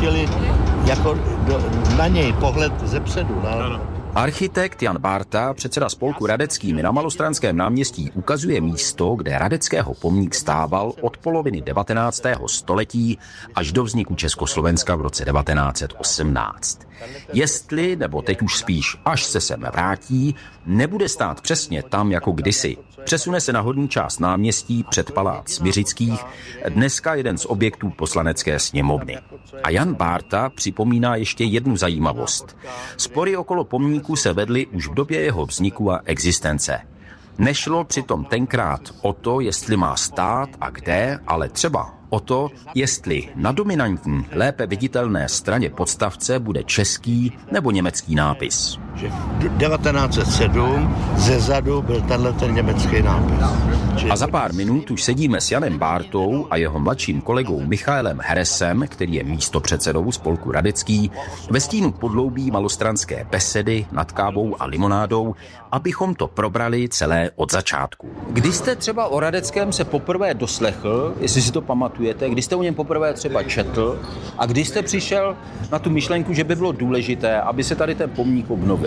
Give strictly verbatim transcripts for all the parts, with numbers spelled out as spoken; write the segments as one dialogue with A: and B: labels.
A: pustili jako do, na něj pohled zepředu. Na...
B: Architekt Jan Bárta, předseda spolku Radecký na Malostranském náměstí, ukazuje místo, kde Radeckého pomník stával od poloviny devatenáctého století až do vzniku Československa v roce devatenáct set osmnáct. Jestli, nebo teď už spíš, až se sem vrátí, nebude stát přesně tam jako kdysi. Přesune se na horní část náměstí před palác Smiřických, dneska jeden z objektů Poslanecké sněmovny. A Jan Bárta připomíná ještě jednu zajímavost. Spory okolo pomníku se vedly už v době jeho vzniku a existence. Nešlo přitom tenkrát o to, jestli má stát a kde, ale třeba o to, jestli na dominantní, lépe viditelné straně podstavce bude český nebo německý nápis.
A: V devatenáct set sedm ze zadu byl tenhle ten německý nápis.
B: A za pár minut už sedíme s Janem Bártou a jeho mladším kolegou Michaelem Heresem, který je místopředsedou spolku Radecký, ve stínu podloubí malostranské besedy nad kávou a limonádou, abychom to probrali celé od začátku. Kdy jste třeba o Radeckém se poprvé doslechl, jestli si to pamatujete, kdy jste o něm poprvé třeba četl a kdy jste přišel na tu myšlenku, že by bylo důležité, aby se tady ten pomník obnovil?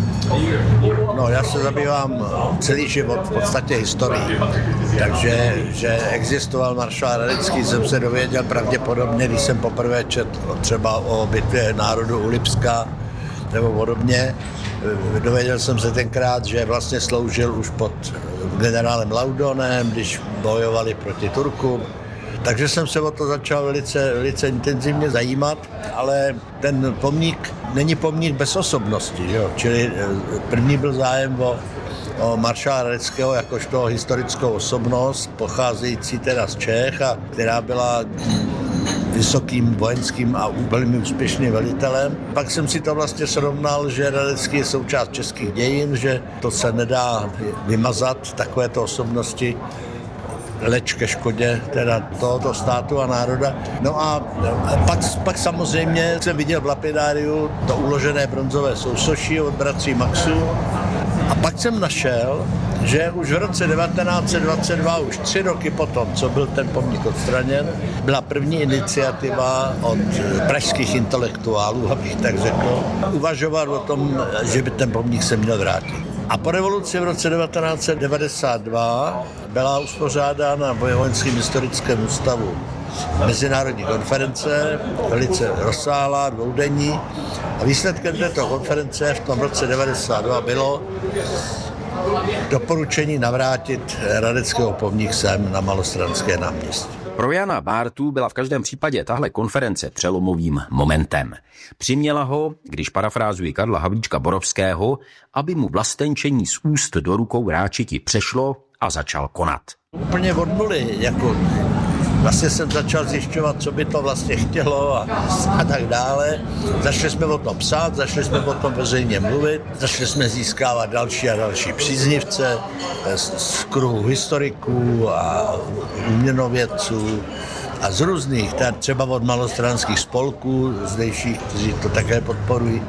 A: No, já se zabývám celý život v podstatě historií, takže že existoval maršál Radecký, jsem se dověděl pravděpodobně, když jsem poprvé četl třeba o bitvě národu u Lipska nebo podobně. Dověděl jsem se tenkrát, že vlastně sloužil už pod generálem Laudonem, když bojovali proti Turkům. Takže jsem se o to začal velice, velice intenzivně zajímat, ale ten pomník není pomník bez osobnosti, jo? Čili první byl zájem o, o maršála Radeckého jakožto historickou osobnost, pocházející teda z Čech, a která byla vysokým vojenským a velmi úspěšným velitelem. Pak jsem si to vlastně srovnal, že Radecký je součást českých dějin, že to se nedá vymazat, takovéto osobnosti, leč ke škodě teda tohoto státu a národa. No a pak, pak samozřejmě jsem viděl v lapidáriu to uložené bronzové sousoší od bratří Maxů. A pak jsem našel, že už v roce devatenáct set dvacet dva, už tři roky potom, co byl ten pomník odstraněn, byla první iniciativa od pražských intelektuálů, abych tak řekl, uvažovat o tom, že by ten pomník se měl vrátit. A po revoluci v roce devatenáct set devadesát dva byla uspořádána v Vojenském historickém ústavu mezinárodní konference, velice rozsáhlá, dvoudenní. A výsledkem této konference v tom roce devadesát dva bylo doporučení navrátit Radeckého pomník sem na Malostranské náměstí.
B: Pro Jana Bártu byla v každém případě tahle konference přelomovým momentem. Přiměla ho, když parafrázuji Karla Havlíčka Borovského, aby mu vlastenčení z úst do rukou ráčiti přešlo a začal konat.
A: Úplně od nuly, jako vlastně jsem začal zjišťovat, co by to vlastně chtělo a, a tak dále. Začali jsme o tom psát, začali jsme o tom veřejně mluvit, začali jsme získávat další a další příznivce z, z kruhu historiků a uměnovědců a z různých, třeba od malostranských spolků zdejších, kteří to také podporují.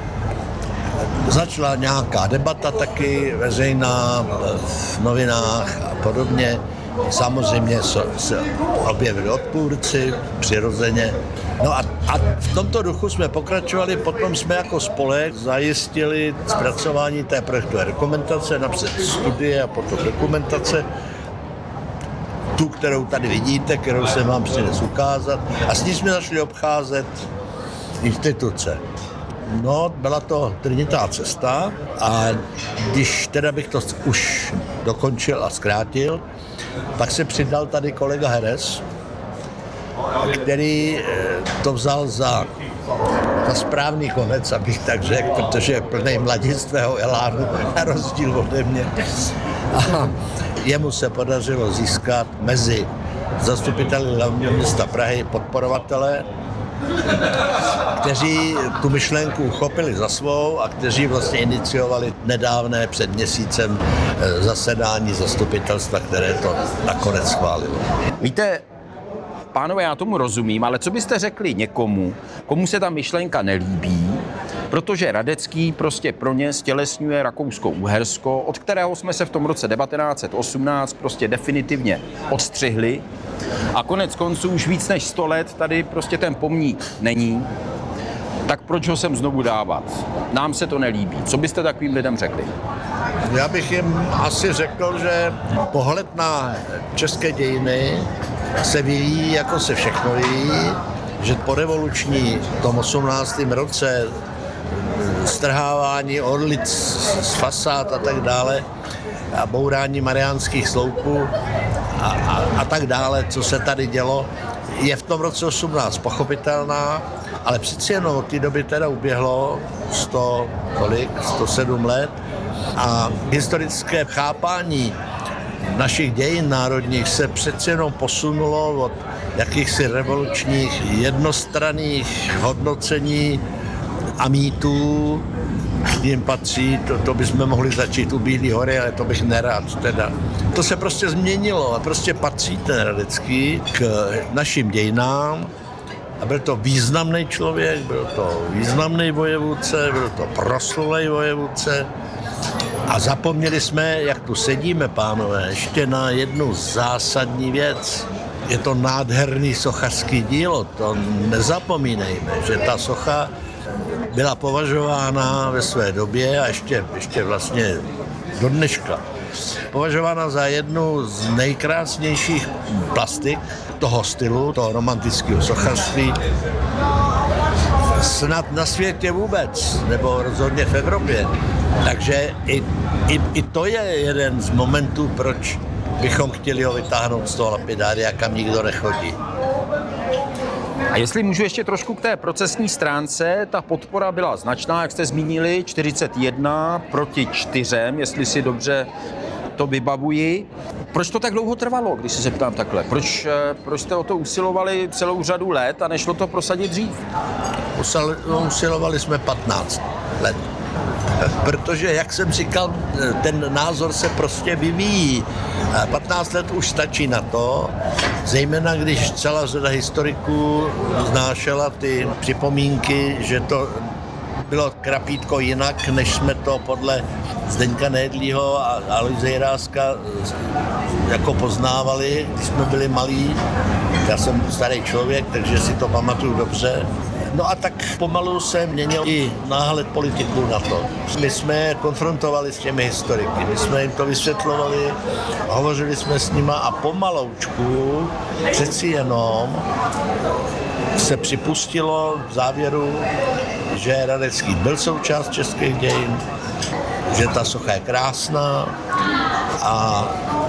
A: Začala nějaká debata taky veřejná v novinách a podobně. Samozřejmě se objevili odpůrci, přirozeně. No a, a v tomto duchu jsme pokračovali, potom jsme jako spolek zajistili zpracování té projektové dokumentace, napřed studie a potom dokumentace, tu, kterou tady vidíte, kterou jsem vám přines ukázat. A s ní jsme začali obcházet instituce. No, byla to trnitá cesta a když teda bych to už dokončil a zkrátil, tak se přidal tady kolega Heres, který to vzal za, za správný konec, abych tak řekl, protože je plný mladistvého elánu, na rozdíl ode mě. A jemu se podařilo získat mezi zastupiteli hlavního města Prahy podporovatele, kteří tu myšlenku uchopili za svou a kteří vlastně iniciovali nedávné před měsícem zasedání zastupitelstva, které to nakonec schválilo.
B: Víte, pánové, já tomu rozumím, ale co byste řekli někomu, komu se ta myšlenka nelíbí, protože Radecký prostě pro ně stělesňuje Rakousko-Uhersko, od kterého jsme se v tom roce devatenáct set osmnáct prostě definitivně odstřihli. a konec konců už víc než sto let tady prostě ten pomník není, tak proč ho sem znovu dávat? Nám se to nelíbí. Co byste takovým lidem řekli?
A: Já bych jim asi řekl, že pohled na české dějiny se vyvíjí, jako se všechno vyvíjí, že po revoluční tom osmnáctém roce strhávání orlic z fasád a tak dále a bourání mariánských sloupů a, a, a tak dále, co se tady dělo, je v tom roce osmnáct pochopitelná, ale přeci jenom od té doby teda uběhlo sto, kolik, sto sedm let a historické chápání našich dějin národních se přeci jenom posunulo od jakýchsi revolučních jednostranných hodnocení a mýtů, k ním patří, to, to bychom mohli začít u Bílé hory, ale to bych nerad teda. To se prostě změnilo a prostě patří ten Radecký k našim dějinám a byl to významný člověk, byl to významný vojevůdce, byl to proslulý vojevůdce a zapomněli jsme, jak tu sedíme, pánové, ještě na jednu zásadní věc. Je to nádherný sochařský dílo, to nezapomínejme, že ta socha byla považována ve své době a ještě, ještě vlastně do dneška považována za jednu z nejkrásnějších plastik toho stylu, toho romantického sochařství snad na světě vůbec, nebo rozhodně v Evropě. Takže i, i, i to je jeden z momentů, proč bychom chtěli ho vytáhnout z toho lapidária, kam nikdo nechodí.
B: A jestli můžu ještě trošku k té procesní stránce, ta podpora byla značná, jak jste zmínili, čtyřicet jedna proti čtyřem, jestli si dobře to vybavuji. Proč to tak dlouho trvalo, když se zeptám takhle? Proč, proč jste o to usilovali celou řadu let a nešlo to prosadit dřív?
A: Usilovali jsme patnáct let. Protože, jak jsem říkal, ten názor se prostě vyvíjí. patnáct let už stačí na to, zejména když celá řada historiků znášela ty připomínky, že to bylo krapítko jinak, než jsme to podle Zdeňka Nejedlýho a Aloise Jiráska jako poznávali, když jsme byli malí. Já jsem starý člověk, takže si to pamatuju dobře. No a tak pomalu se měnil i náhled politiků na to. My jsme je konfrontovali s těmi historiky, my jsme jim to vysvětlovali, hovořili jsme s nima a pomaloučku přeci jenom se připustilo v závěru, že Radecký byl součást českých dějin, že ta socha je krásná a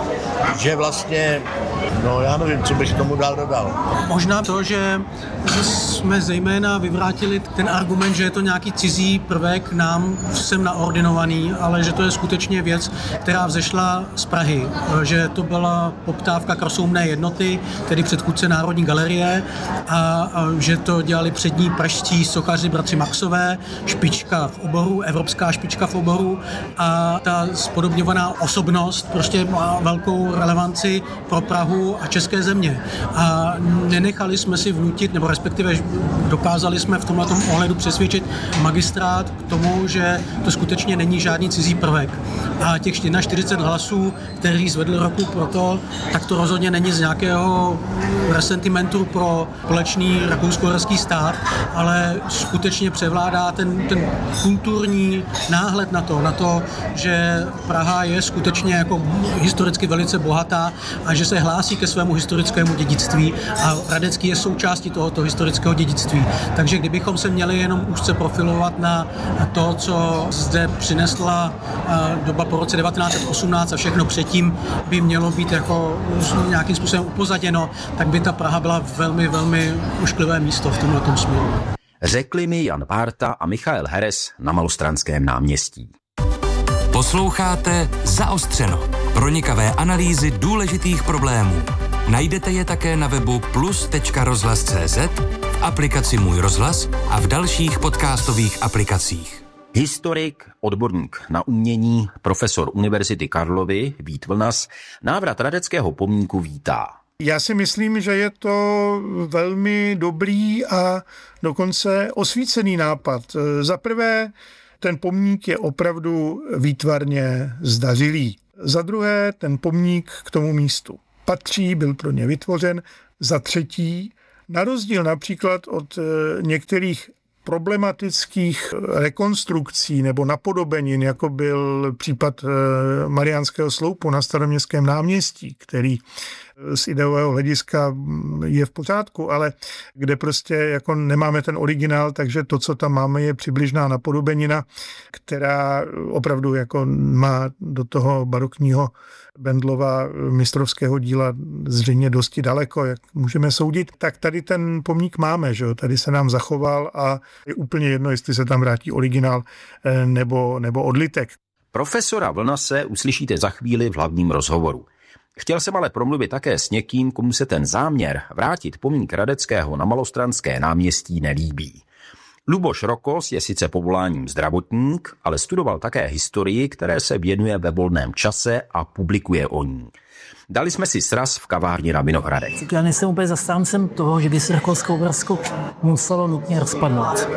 A: že vlastně, no já nevím, co bych tomu dál dodal.
C: Možná to, že jsme zejména vyvrátili ten argument, že je to nějaký cizí prvek nám sem naordinovaný, ale že to je skutečně věc, která vzešla z Prahy. Že to byla poptávka krasoumné jednoty, tedy předchůdce Národní galerie a, a že to dělali přední pražští sochaři bratři Maxové, špička v oboru, evropská špička v oboru a ta spodobňovaná osobnost prostě má velkou relevanci pro Prahu a české země. A nenechali jsme si vnutit, nebo respektive dokázali jsme v tomhle ohledu přesvědčit magistrát k tomu, že to skutečně není žádný cizí prvek. A těch čtyřicet jedna hlasů, který zvedl ruku pro to, tak to rozhodně není z nějakého resentimentu pro společný rakousko-uherský stát, ale skutečně převládá ten, ten kulturní náhled na to, na to, že Praha je skutečně jako historicky velice bohatá a že se hlásí ke svému historickému dědictví a Radecký je součástí tohoto historického dědictví. Takže kdybychom se měli jenom úzce profilovat na to, co zde přinesla doba po roce devatenáct set osmnáct a všechno předtím by mělo být jako nějakým způsobem upozaděno, tak by ta Praha byla velmi, velmi ošklivé místo v tomto směru.
B: Řekli mi Jan Bárta a Michael Heres na Malostranském náměstí.
D: Posloucháte Zaostřeno. Pronikavé analýzy důležitých problémů. Najdete je také na webu plus tečka rozhlas tečka cé zet, v aplikaci Můj rozhlas a v dalších podcastových aplikacích.
B: Historik, odborník na umění, profesor Univerzity Karlovy Vít Vlnas návrat Radeckého pomníku vítá.
E: Já si myslím, že je to velmi dobrý a dokonce osvícený nápad. Za prvé, ten pomník je opravdu výtvarně zdařilý. Za druhé, ten pomník k tomu místu patří, byl pro ně vytvořen. Za třetí, na rozdíl například od některých problematických rekonstrukcí nebo napodobenin, jako byl případ Mariánského sloupu na Staroměstském náměstí, který z ideového hlediska je v pořádku, ale kde prostě jako nemáme ten originál, takže to, co tam máme, je přibližná napodobenina, která opravdu jako má do toho barokního Bendlova mistrovského díla zřejmě dosti daleko, jak můžeme soudit, tak tady ten pomník máme, že jo? Tady se nám zachoval a je úplně jedno, jestli se tam vrátí originál nebo, nebo odlitek.
B: Profesora Vlnase uslyšíte za chvíli v hlavním rozhovoru. Chtěl jsem ale promluvit také s někým, komu se ten záměr vrátit pomník Radeckého na Malostranské náměstí nelíbí. Luboš Rokos je sice povoláním zdravotník, ale studoval také historii, které se věnuje ve volném čase a publikuje o ní. Dali jsme si sraz v kavárně na Vinohradech.
F: Já nejsem úplně zastáncem toho, že by se Rakousko-Uhersko muselo nutně rozpadnout.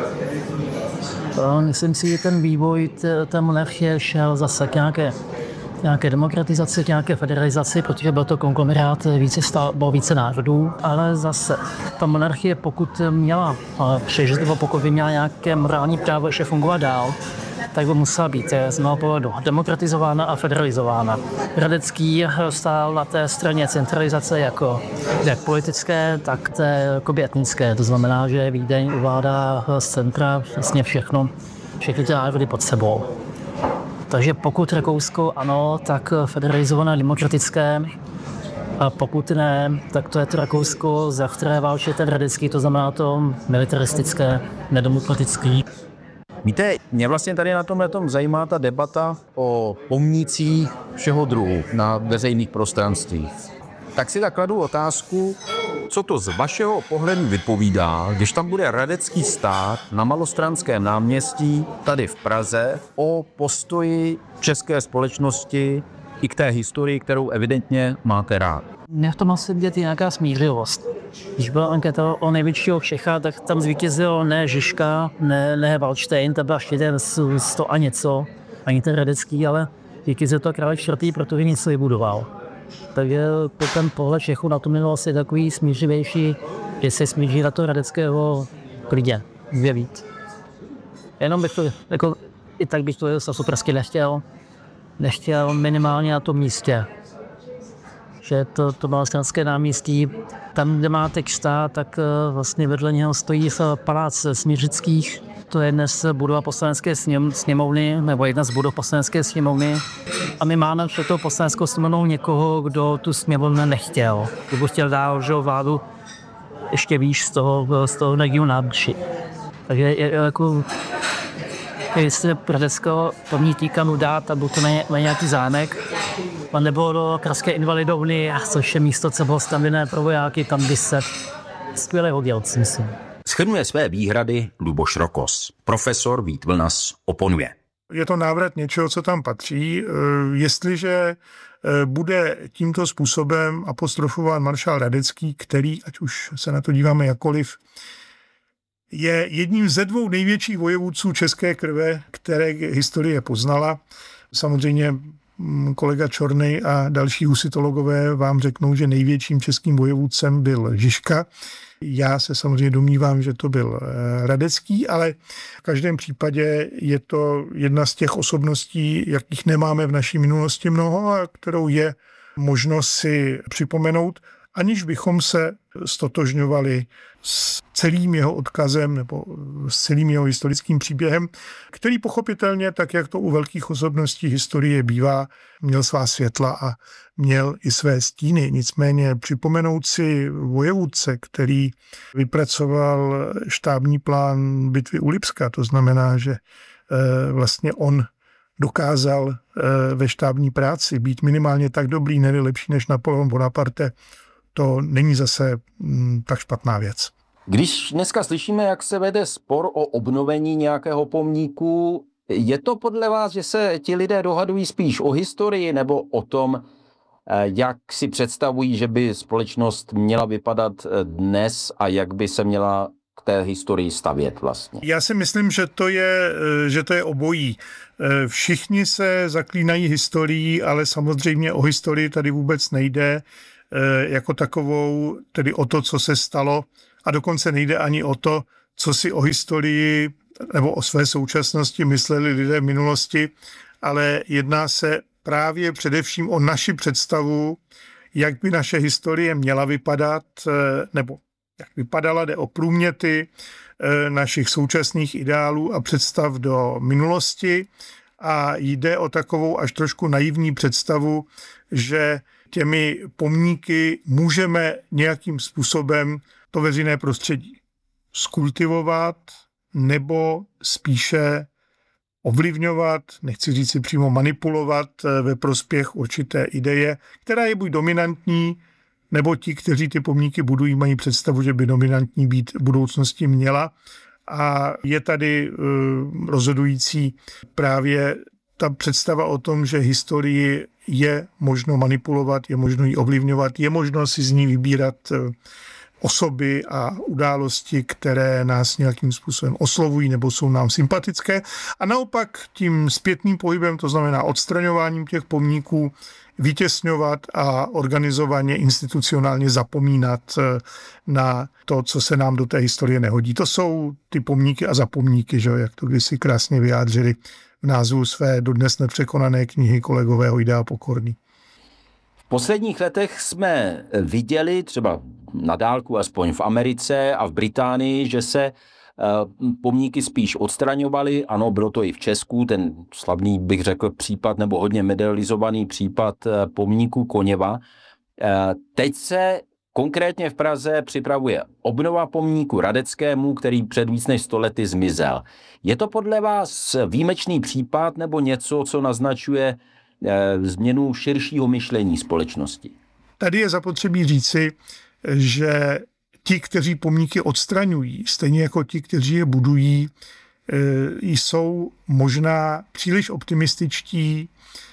F: Myslím si, že ten vývoj té monarchie šel zase k nějaké, nějaké demokratizaci, k nějaké federalizaci, protože byl to konglomerát více, stál, bylo více národů, ale zase ta monarchie, pokud měla přežít, nebo pokud by měla nějaké morální právo ještě fungovat dál, tak by musela být z mého pohledu demokratizována a federalizována. Radecký stál na té straně centralizace jako jak politické, tak té jako etnické. To znamená, že Vídeň ovládá z centra vlastně všechno, všechny ty národy pod sebou. Takže pokud Rakousko ano, tak federalizované demokratické, a pokud ne, tak to je to Rakousko, za které válčí ten Radecký, to znamená to militaristické, nedemokratický.
B: Víte, mě vlastně tady na tomhle tom zajímá ta debata o pomnících všeho druhu na veřejných prostranstvích. Tak si tak kladu otázku, co to z vašeho pohledu vypovídá, když tam bude Radecký stát na Malostranském náměstí, tady v Praze, o postoji české společnosti i k té historii, kterou evidentně máte rád.
F: Mě v tom asi vidět nějaká smířivost. Když byla anketa o největšího Čecha, tak tam zvítězil ne Žižka, ne, ne Valdštejn, to byla štědé sto a něco, ani ten Radecký, ale vítězil to Králek čtvrtý, protože něco vybudoval. Takže ten pohled Čechu na to měl asi takový smířivější, že se smíří na to Radeckého klidně, vyjevít. Jenom bych to, jako, i tak bych to zase pražsky nechtěl, nechtěl minimálně na tom místě. Že to, to Malostranské náměstí, tam, kde má teď stát, tak vlastně vedle něho stojí palác Smířických. To je dnes budova poslanecké sněmovny, nebo jedna z budov poslanecké sněmovny. A my máme před tou poslaneckou sněmovnou někoho, kdo tu sněmovnu nechtěl. Kdo chtěl dál, že vládu ještě výš z toho, z toho regionu nábřeží. Takže je, jako, jestli Radeckého pamětníka mu dát, aby to na nějaký zámek, a nebo do Pražské invalidovny, což je místo, co bylo stavěné pro vojáky, tam by se skvěle hodil, myslím.
B: Shrnuje své výhrady Luboš Rokos. Profesor Vít Vlnas oponuje.
E: Je to návrat něčeho, co tam patří. Jestliže bude tímto způsobem apostrofován maršál Radecký, který, ať už se na to díváme jakkoliv, je jedním ze dvou největších vojevůdců české krve, které historie poznala. Samozřejmě kolega Čornej a další husitologové vám řeknou, že největším českým vojevůdcem byl Žižka. Já se samozřejmě domnívám, že to byl Radecký, ale v každém případě je to jedna z těch osobností, jakých nemáme v naší minulosti mnoho a kterou je možno si připomenout, aniž bychom se stotožňovali s celým jeho odkazem nebo s celým jeho historickým příběhem, který pochopitelně, tak jak to u velkých osobností historie bývá, měl svá světla a měl i své stíny. Nicméně připomenout si vojevůdce, který vypracoval štábní plán bitvy u Lipska, to znamená, že vlastně on dokázal ve štábní práci být minimálně tak dobrý, ne lepší než Napoleon Bonaparte, to není zase m, tak špatná věc.
B: Když dneska slyšíme, jak se vede spor o obnovení nějakého pomníku, je to podle vás, že se ti lidé dohadují spíš o historii nebo o tom, jak si představují, že by společnost měla vypadat dnes a jak by se měla k té historii stavět vlastně?
E: Já si myslím, že to je, že to je obojí. Všichni se zaklínají historií, ale samozřejmě o historii tady vůbec nejde. jako takovou, tedy o to, co se stalo, a dokonce nejde ani o to, co si o historii nebo o své současnosti mysleli lidé v minulosti, ale jedná se právě především o naši představu, jak by naše historie měla vypadat, nebo jak vypadala, jde o průměty našich současných ideálů a představ do minulosti a jde o takovou až trošku naivní představu, že těmi pomníky můžeme nějakým způsobem to veřejné prostředí skultivovat nebo spíše ovlivňovat, nechci říct si přímo manipulovat ve prospěch určité ideje, která je buď dominantní, nebo ti, kteří ty pomníky budují, mají představu, že by dominantní být v budoucnosti měla. A je tady uh, rozhodující právě ta představa o tom, že historii je možno manipulovat, je možno ji ovlivňovat, je možno si z ní vybírat uh, osoby a události, které nás nějakým způsobem oslovují nebo jsou nám sympatické. A naopak tím zpětným pohybem, to znamená odstraňováním těch pomníků, vytěsňovat a organizovaně, institucionálně zapomínat na to, co se nám do té historie nehodí. To jsou ty pomníky a zapomníky, že? Jak to kdysi krásně vyjádřili v názvu své dodnes nepřekonané knihy kolegové Hojda a Pokorný.
B: V posledních letech jsme viděli, třeba na dálku, aspoň v Americe a v Británii, že se pomníky spíš odstraňovaly. Ano, bylo to i v Česku, ten slavný, bych řekl, případ nebo hodně medializovaný případ pomníku Koněva. Teď se konkrétně v Praze připravuje obnova pomníku Radeckému, který před víc než sto lety zmizel. Je to podle vás výjimečný případ nebo něco, co naznačuje změnu širšího myšlení společnosti? Tady
E: je zapotřebí říci, že ti, kteří pomníky odstraňují, stejně jako ti, kteří je budují, jsou možná příliš optimističtí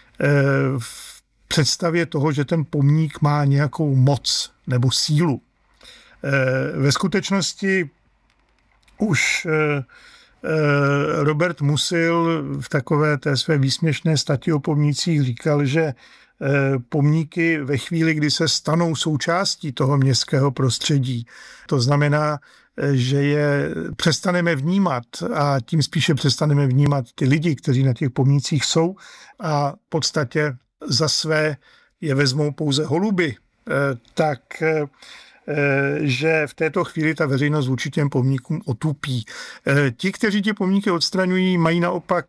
E: v představě toho, že ten pomník má nějakou moc nebo sílu. Ve skutečnosti už Robert Musil v takové té své výsměšné stati o pomnících říkal, že pomníky ve chvíli, kdy se stanou součástí toho městského prostředí, to znamená, že je přestaneme vnímat a tím spíše přestaneme vnímat ty lidi, kteří na těch pomnících jsou a v podstatě za své je vezmou pouze holuby, tak že v této chvíli ta veřejnost vůči těm pomníkům otupí. Ti, kteří ty pomníky odstraňují, mají naopak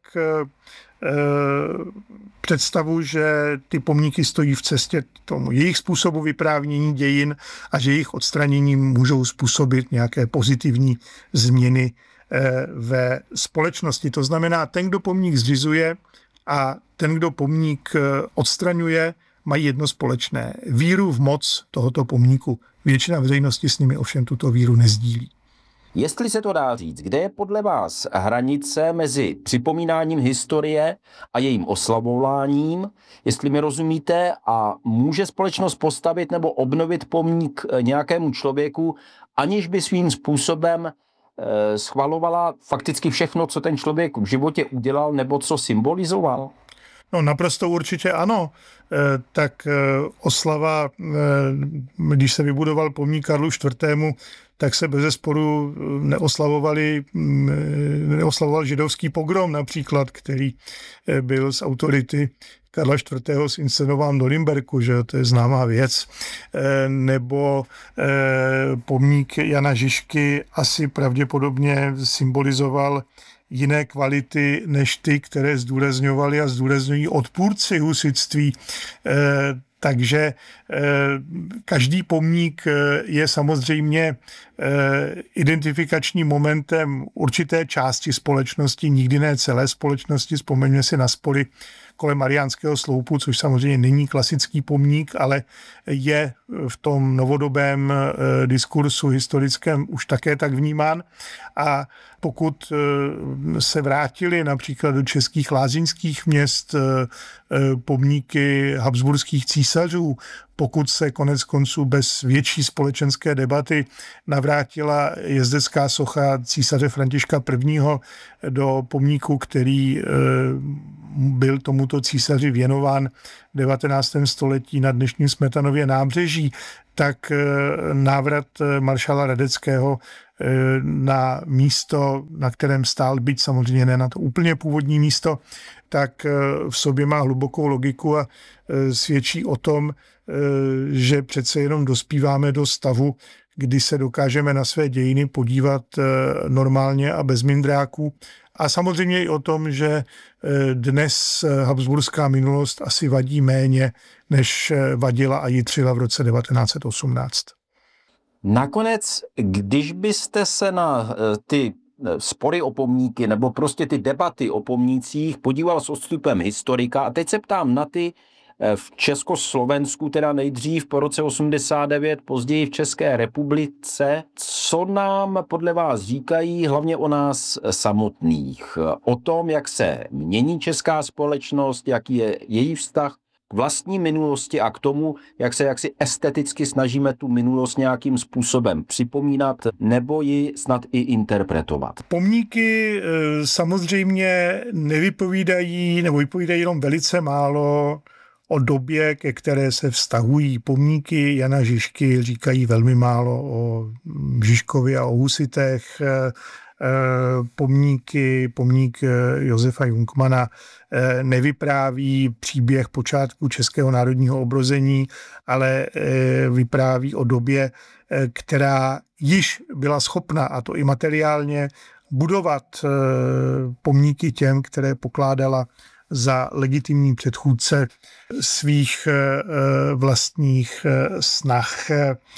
E: představu, že ty pomníky stojí v cestě tomu jejich způsobu vyprávění dějin a že jejich odstraněním můžou způsobit nějaké pozitivní změny ve společnosti. To znamená, ten, kdo pomník zřizuje a ten, kdo pomník odstraňuje, mají jedno společné. Víru v moc tohoto pomníku. Většina veřejnosti s nimi ovšem tuto víru nezdílí.
B: Jestli se to dá říct, kde je podle vás hranice mezi připomínáním historie a jejím oslavováním, jestli mi rozumíte, a může společnost postavit nebo obnovit pomník nějakému člověku, aniž by svým způsobem e, schvalovala fakticky všechno, co ten člověk v životě udělal nebo co symbolizoval?
E: No naprosto určitě ano. Tak oslava, když se vybudoval pomník Karlu čtvrtému, tak se bezesporu neoslavovali, neoslavoval židovský pogrom například, který byl z autority Karla čtvrtého zinscenován v Norimberku, že to je známá věc, nebo pomník Jana Žižky asi pravděpodobně symbolizoval jiné kvality než ty, které zdůrazňovali a zdůrazňují odpůrci husitství. Takže každý pomník je samozřejmě identifikačním momentem určité části společnosti, nikdy ne celé společnosti. Vzpomeňme si na spory kolem Mariánského sloupu, což samozřejmě není klasický pomník, ale je v tom novodobém diskursu historickém už také tak vnímán. A pokud se vrátili například do českých lázeňských měst pomníky habsburských císařů, pokud se konec konců bez větší společenské debaty navrátila jezdecká socha císaře Františka prvního. do pomníku, který byl tomuto císaři věnován v devatenáctém století na dnešním Smetanově nábřeží, tak návrat maršála Radeckého na místo, na kterém stál, byť samozřejmě ne na to úplně původní místo, tak v sobě má hlubokou logiku a svědčí o tom, že přece jenom dospíváme do stavu, kdy se dokážeme na své dějiny podívat normálně a bez mindráků. A samozřejmě i o tom, že dnes habsburská minulost asi vadí méně, než vadila a jitřila v roce devatenáct set osmnáct.
B: Nakonec, když byste se na ty spory o pomníky nebo prostě ty debaty o pomnících podíval s odstupem historika, a teď se ptám na ty v Československu, teda nejdřív po roce osmdesát devět, později v České republice, co nám podle vás říkají hlavně o nás samotných? O tom, jak se mění česká společnost, jaký je její vztah k vlastní minulosti a k tomu, jak se jaksi esteticky snažíme tu minulost nějakým způsobem připomínat nebo ji snad i interpretovat.
E: Pomníky samozřejmě nevypovídají nebo vypovídají jenom velice málo o době, ke které se vztahují. Pomníky Jana Žižky říkají velmi málo o Žižkovi a o husitech. Pomníky, pomník Josefa Junkmana nevypráví příběh počátku českého národního obrození, ale vypráví o době, která již byla schopna, a to i materiálně, budovat pomníky těm, které pokládala za legitimní předchůdce svých vlastních snah.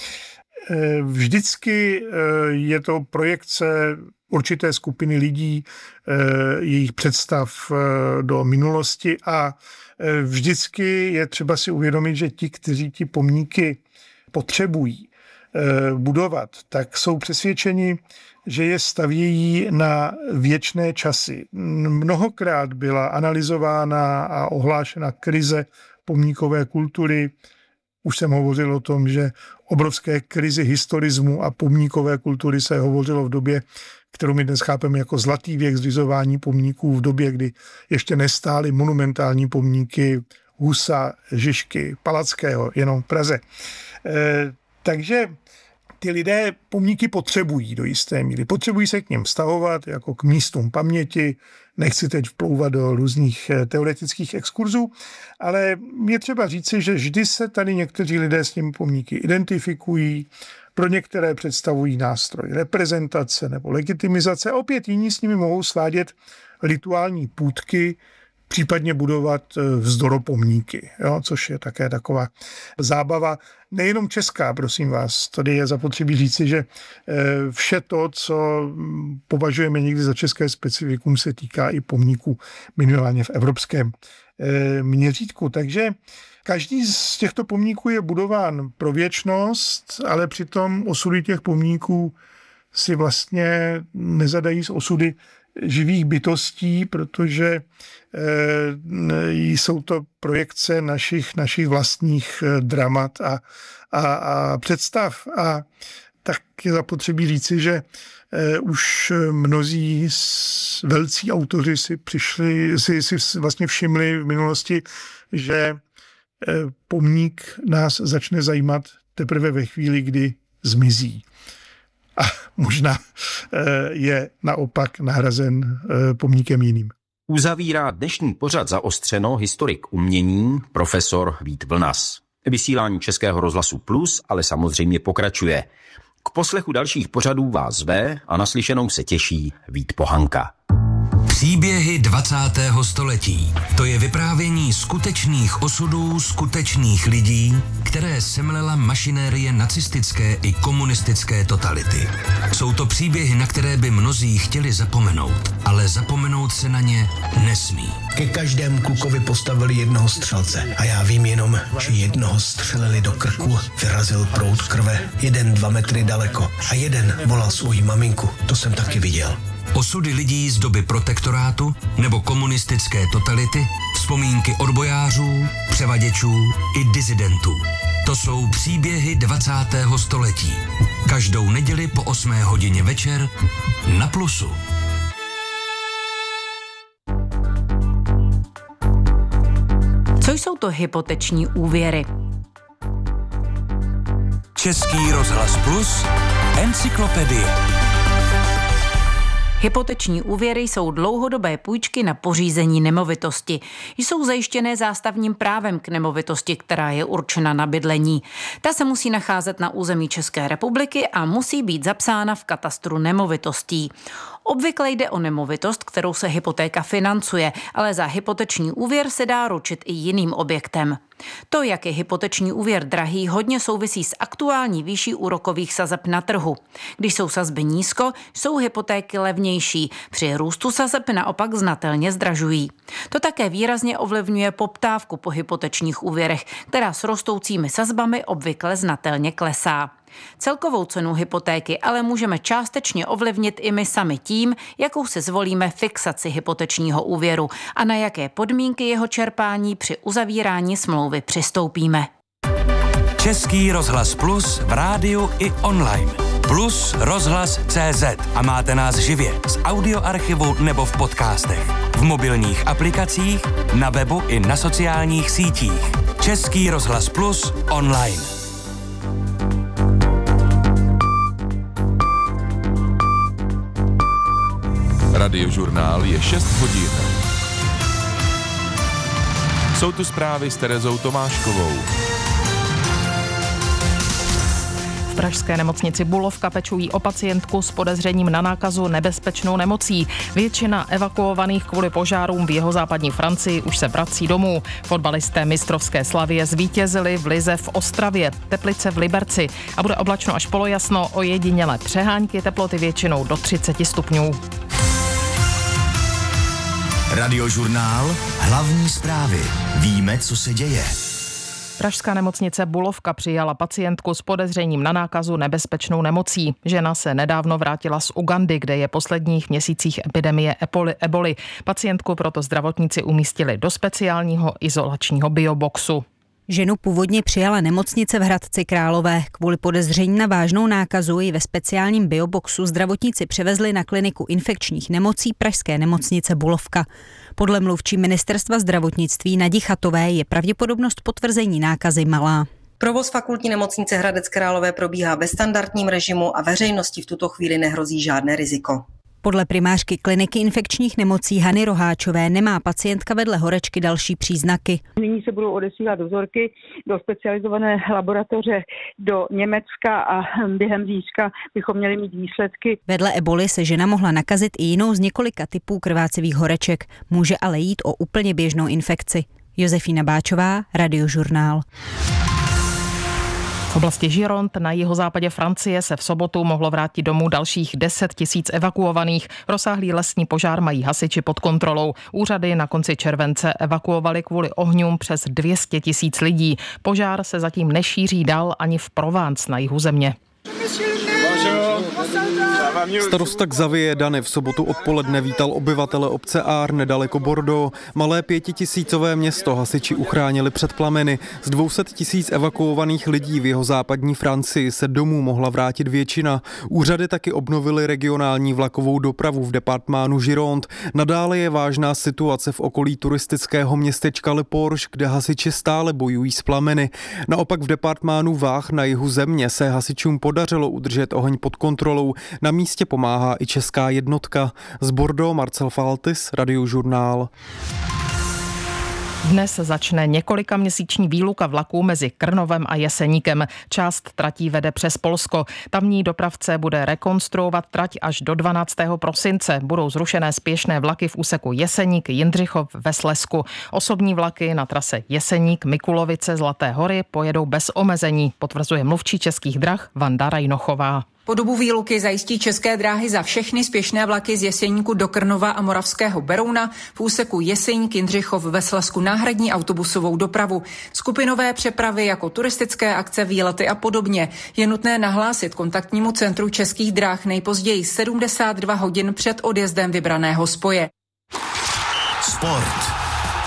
E: Vždycky je to projekce určité skupiny lidí, jejich představ do minulosti a vždycky je třeba si uvědomit, že ti, kteří ti pomníky potřebují budovat, tak jsou přesvědčeni, že je stavějí na věčné časy. Mnohokrát byla analyzována a ohlášena krize pomníkové kultury. Už jsem hovořil o tom, že obrovské krizi historismu a pomníkové kultury se hovořilo v době, kterou my dnes chápeme jako zlatý věk zřizování pomníků, v době, kdy ještě nestály monumentální pomníky Husa, Žižky, Palackého, jenom v Praze. E, takže ty lidé pomníky potřebují do jisté míry. Potřebují se k nim vztahovat jako k místům paměti. Nechci teď vplouvat do různých teoretických exkurzů, ale je třeba říci, že vždy se tady někteří lidé s těmi pomníky identifikují, pro některé představují nástroj reprezentace nebo legitimizace, a opět jiní s nimi mohou svádět rituální půtky, případně budovat vzdoropomníky, jo, což je také taková zábava. Nejenom česká, prosím vás, tady je zapotřebí říci, že vše to, co považujeme někdy za české specifikum, se týká i pomníků minimálně v evropském měřítku. Takže každý z těchto pomníků je budován pro věčnost, ale přitom osudy těch pomníků si vlastně nezadají z osudy živých bytostí, protože e, jsou to projekce našich, našich vlastních dramat a, a, a představ. A tak je zapotřebí říci, že e, už mnozí velcí autoři si přišli, si, si vlastně všimli v minulosti, že e, pomník nás začne zajímat teprve ve chvíli, kdy zmizí. A možná je naopak nahrazen pomníkem jiným.
B: Uzavírá dnešní pořad Zaostřeno historik umění profesor Vít Vlnas. Vysílání Českého rozhlasu Plus ale samozřejmě pokračuje. K poslechu dalších pořadů vás zve a naslyšenou se těší Vít Pohanka.
D: Příběhy dvacátého století. To je vyprávění skutečných osudů skutečných lidí, které semlela mašinérie nacistické i komunistické totality. Jsou to příběhy, na které by mnozí chtěli zapomenout, ale zapomenout se na ně nesmí.
G: Ke každému klukovi postavili jednoho střelce a já vím jenom, že jednoho střelili do krku, vyrazil proud krve, jeden dva metry daleko a jeden volal svoji maminku, to jsem taky viděl.
D: Osudy lidí z doby protektorátu nebo komunistické totality, vzpomínky odbojářů, převaděčů i disidentů. To jsou příběhy dvacátého století. Každou neděli po osmé hodině večer na Plusu.
H: Co jsou to hypoteční úvěry?
D: Český rozhlas Plus, encyklopedie.
H: Hypoteční úvěry jsou dlouhodobé půjčky na pořízení nemovitosti. Jsou zajištěné zástavním právem k nemovitosti, která je určena na bydlení. Ta se musí nacházet na území České republiky a musí být zapsána v katastru nemovitostí. Obvykle jde o nemovitost, kterou se hypotéka financuje, ale za hypoteční úvěr se dá ručit i jiným objektem. To, jak je hypoteční úvěr drahý, hodně souvisí s aktuální výší úrokových sazeb na trhu. Když jsou sazby nízko, jsou hypotéky levnější. Při růstu sazeb naopak znatelně zdražují. To také výrazně ovlivňuje poptávku po hypotečních úvěrech, která s rostoucími sazbami obvykle znatelně klesá. Celkovou cenu hypotéky ale můžeme částečně ovlivnit i my sami tím, jakou si zvolíme fixaci hypotečního úvěru a na jaké podmínky jeho čerpání při uzavírání smlouvy přistoupíme.
D: Český rozhlas Plus v rádiu i online. Plus rozhlas tečka cé zet a máte nás živě z audioarchivu nebo v podcastech. V mobilních aplikacích, na webu i na sociálních sítích. Český rozhlas Plus online.
I: Radiožurnál je šest hodin. Jsou tu zprávy s Terezou Tomáškovou.
J: V pražské nemocnici Bulovka pečují o pacientku s podezřením na nákazu nebezpečnou nemocí. Většina evakuovaných kvůli požárům v jihozápadní Francii už se vrací domů. Fotbalisté mistrovské Slavie zvítězili v lize v Ostravě, Teplice v Liberci a bude oblačno až polojasno, ojedinělé přehánky, teploty většinou do třicet stupňů.
K: Radiožurnál, hlavní zprávy. Víme, co se děje.
J: Pražská nemocnice Bulovka přijala pacientku s podezřením na nákazu nebezpečnou nemocí. Žena se nedávno vrátila z Ugandy, kde je posledních měsících epidemie eboli. Pacientku proto zdravotníci umístili do speciálního izolačního bioboxu.
L: Ženu původně přijala nemocnice v Hradci Králové. Kvůli podezření na vážnou nákazu ji ve speciálním bioboxu zdravotníci převezli na kliniku infekčních nemocí pražské nemocnice Bulovka. Podle mluvčí ministerstva zdravotnictví Nadi Chatové je pravděpodobnost potvrzení nákazy malá.
M: Provoz fakultní nemocnice Hradec Králové probíhá ve standardním režimu a veřejnosti v tuto chvíli nehrozí žádné riziko.
L: Podle primářky kliniky infekčních nemocí Hany Roháčové nemá pacientka vedle horečky další příznaky.
N: Nyní se budou odesílat vzorky do specializované laboratoře do Německa a během zítřka bychom měli mít výsledky.
L: Vedle eboli se žena mohla nakazit i jinou z několika typů krvácivých horeček. Může ale jít o úplně běžnou infekci. Josefína Báčová, Radiožurnál.
J: V oblasti Gironde na jihozápadě Francie se v sobotu mohlo vrátit domů dalších deset tisíc evakuovaných. Rozsáhlý lesní požár mají hasiči pod kontrolou. Úřady na konci července evakuovali kvůli ohňům přes dvě stě tisíc lidí. Požár se zatím nešíří dál ani v Provence na jihu země.
O: Starosta Xavier Dany v sobotu odpoledne vítal obyvatele obce Ár nedaleko Bordeaux. Malé pětitisícové město hasiči uchránili před plameny. Z dvě stě tisíc evakuovaných lidí v jihozápadní Francii se domů mohla vrátit většina. Úřady taky obnovily regionální vlakovou dopravu v departmánu Gironde. Nadále je vážná situace v okolí turistického městečka Le Porche, kde hasiči stále bojují s plameny. Naopak v departmánu Vách na jihu země se hasičům podařilo udržet oheň pod kontrolou. Na místě pomáhá i česká jednotka. Z Bordeaux Marcel Faltis, Radiožurnál.
J: Dnes začne několika měsíční výluka vlaků mezi Krnovem a Jeseníkem. Část tratí vede přes Polsko. Tamní dopravce bude rekonstruovat trať až do dvanáctého prosince. Budou zrušené spěšné vlaky v úseku Jeseník, Jindřichov ve Slezsku. Osobní vlaky na trase Jeseník, Mikulovice, Zlaté hory pojedou bez omezení, potvrzuje mluvčí Českých drah Vanda Rajnochová.
P: Po dobu výluky zajistí České dráhy za všechny spěšné vlaky z Jeseníku do Krnova a Moravského Berouna v úseku Jeseník Jindřichov ve Slezsku náhradní autobusovou dopravu. Skupinové přepravy jako turistické akce, výlety a podobně je nutné nahlásit kontaktnímu centru Českých dráh nejpozději sedmdesát dva hodin před odjezdem vybraného spoje.
K: Sport.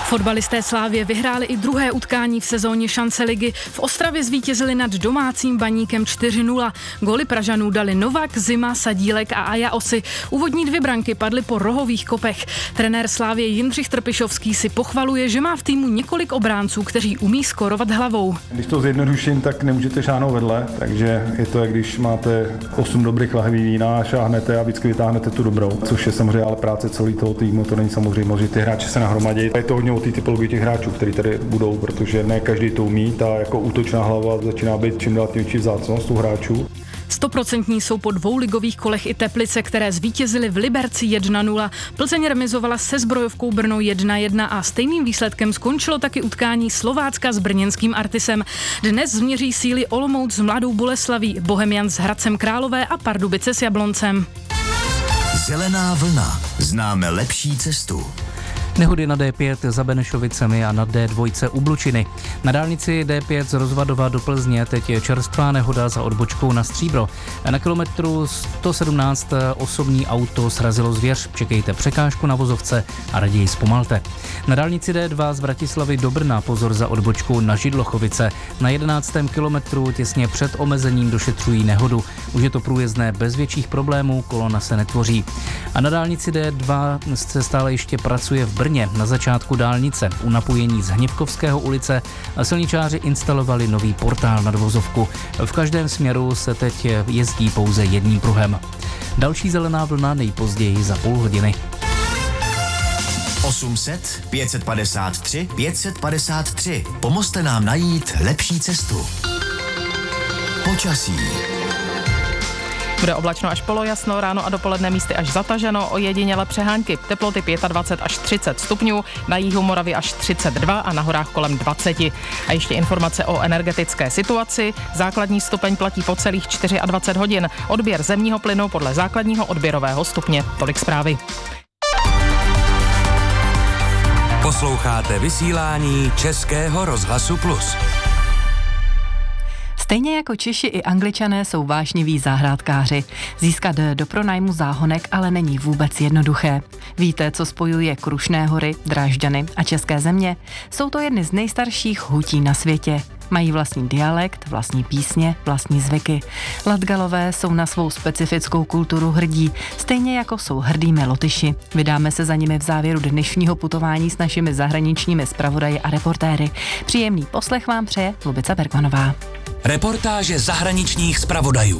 Q: Fotbalisté Slávie vyhráli i druhé utkání v sezóně šance ligy. V Ostravě zvítězili nad domácím Baníkem čtyři nula. Góly Pražanů dali Novak, Zima, Sadílek a Aja Osy. Úvodní dvě branky padly po rohových kopech. Trenér Slávie Jindřich Trpišovský si pochvaluje, že má v týmu několik obránců, kteří umí skórovat hlavou.
R: Když to zjednoduším, tak nemůžete šáhnout vedle, takže je to, jak když máte osm dobrých lahví vína a šáhnete a vždycky vytáhnete tu dobrou, což je samozřejmě ale práce celý toho týmu, to není samozřejmě, že ty hráči se nahromadí. Je to hodně o té typologii těch hráčů, kteří tady budou, protože ne každý to umí, ta jako útočná hlava začíná být čím dál tím větší vzácnost u hráčů.
Q: Stoprocentní jsou po dvou ligových kolech i Teplice, které zvítězily v Liberci jedna nula. Plzeň remizovala se Zbrojovkou Brno jedna jedna a stejným výsledkem skončilo taky utkání Slovácka s brněnským Artisem. Dnes změří síly Olomouc s Mladou Boleslaví, Bohemians s Hradcem Králové a Pardubice s Jabloncem.
K: Zelená vlna. Známe lepší cestu.
S: Nehody na D pět za Benešovicemi a na D dva u Blučiny. Na dálnici D pět z Rozvadova do Plzně teď je čerstvá nehoda za odbočkou na Stříbro. Na kilometru sto sedmnáct osobní auto srazilo zvěř. Čekejte překážku na vozovce a raději zpomalte. Na dálnici D dva z Bratislavy do Brna pozor za odbočkou na Židlochovice. Na jedenáctém kilometru těsně před omezením došetřují nehodu. Už je to průjezdné bez větších problémů, kolona se netvoří. A na dálnici D dva se stále ještě pracuje v Brně na začátku dálnice. U napojení z Hněvkovského ulice silničáři instalovali nový portál nad vozovku. V každém směru se teď jezdí pouze jedním pruhem. Další zelená vlna nejpozději za půl hodiny.
K: osm set, pět set padesát tři, pět set padesát tři. Pomozte nám najít lepší cestu. Počasí.
J: Bude oblačno až polojasno, ráno a dopoledne místy až zataženo, ojediněle přehánky. Teploty dvacet pět až třicet stupňů, na jihu Moravy až třicet dva a na horách kolem dvacet. A ještě informace o energetické situaci. Základní stupeň platí po celých dvacet čtyři hodin. Odběr zemního plynu podle základního odběrového stupně. Tolik zprávy.
D: Posloucháte vysílání Českého rozhlasu Plus.
T: Stejně jako Češi i Angličané jsou vášniví zahrádkáři. Získat do pronájmu záhonek ale není vůbec jednoduché. Víte, co spojuje Krušné hory, Drážďany a české země? Jsou to jedny z nejstarších hutí na světě. Mají vlastní dialekt, vlastní písně, vlastní zvyky. Latgalové jsou na svou specifickou kulturu hrdí, stejně jako jsou hrdými Lotyši. Vydáme se za nimi v závěru dnešního putování s našimi zahraničními zpravodaji a reportéry. Příjemný poslech vám přeje Lubica Bergmanová.
D: Reportáže zahraničních zpravodajů.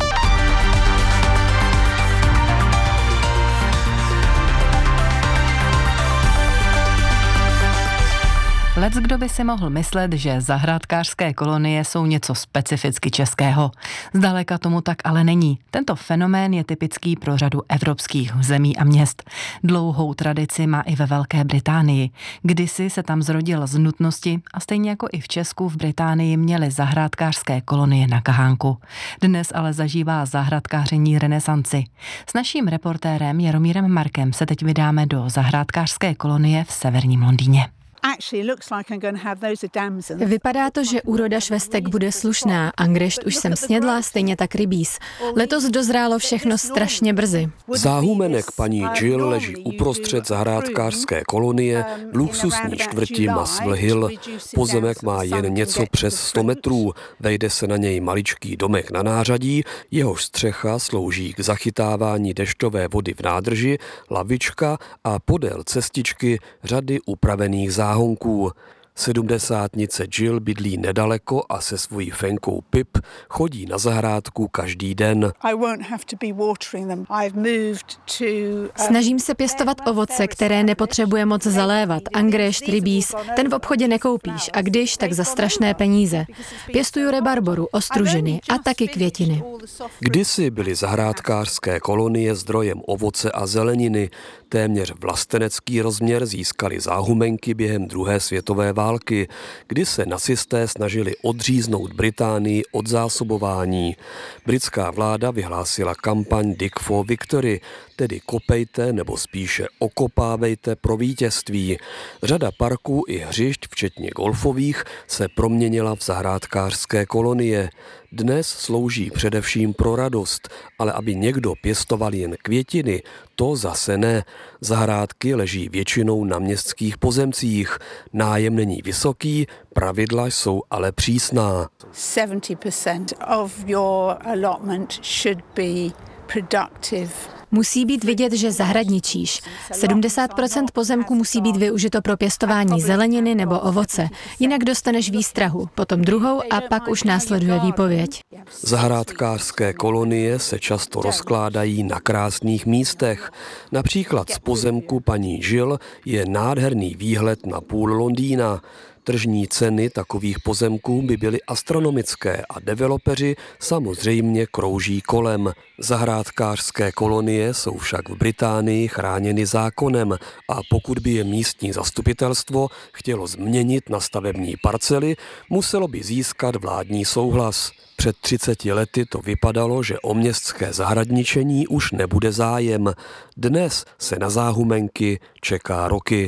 T: Lec kdo by si mohl myslet, že zahrádkářské kolonie jsou něco specificky českého. Zdaleka tomu tak ale není. Tento fenomén je typický pro řadu evropských zemí a měst. Dlouhou tradici má i ve Velké Británii. Kdysi se tam zrodil z nutnosti a stejně jako i v Česku v Británii měly zahrádkářské kolonie na kahánku. Dnes ale zažívá zahrádkáření renesanci. S naším reportérem Jaromírem Markem se teď vydáme do zahrádkářské kolonie v severním Londýně.
U: Vypadá to, že úroda švestek bude slušná. Angrešt už jsem snědla, stejně tak rybíz. Letos dozrálo všechno strašně brzy.
V: Záhumenek paní Jill leží uprostřed zahrádkářské kolonie v luxusní čtvrti Muswell Hill. Pozemek má jen něco přes sto metrů. Vejde se na něj maličký domek na nářadí, jehož střecha slouží k zachytávání dešťové vody v nádrži, lavička a podél cestičky řady upravených záhonků. Sedmdesátnice Jill bydlí nedaleko a se svojí fenkou Pip chodí na zahrádku každý den.
U: Snažím se pěstovat ovoce, které nepotřebuje moc zalévat. Angrešt, rybíz, ten v obchodě nekoupíš a když, tak za strašné peníze. Pěstuju rebarboru, ostružiny a taky květiny.
V: Kdysi byly zahrádkářské kolonie zdrojem ovoce a zeleniny. Téměř vlastenecký rozměr získali záhumenky během druhé světové války, kdy se nacisté snažili odříznout Británii od zásobování. Britská vláda vyhlásila kampaň Dig for Victory, tedy kopejte nebo spíše okopávejte pro vítězství. Řada parků i hřišť, včetně golfových, se proměnila v zahrádkářské kolonie. Dnes slouží především pro radost, ale aby někdo pěstoval jen květiny, to zase ne. Zahrádky leží většinou na městských pozemcích. Nájem není vysoký, pravidla jsou ale přísná.
A: seventy percent of your allotment should be productive.
U: Musí být vidět, že zahradničíš. sedmdesát procent pozemku musí být využito pro pěstování zeleniny nebo ovoce. Jinak dostaneš výstrahu, potom druhou a pak už následuje výpověď.
V: Zahrádkářské kolonie se často rozkládají na krásných místech. Například z pozemku paní Jill je nádherný výhled na půl Londýna. Tržní ceny takových pozemků by byly astronomické a developeři samozřejmě krouží kolem. Zahrádkářské kolonie jsou však v Británii chráněny zákonem a pokud by je místní zastupitelstvo chtělo změnit na stavební parcely, muselo by získat vládní souhlas. Před třiceti lety to vypadalo, že o městské zahradničení už nebude zájem. Dnes se na záhumenky čeká roky.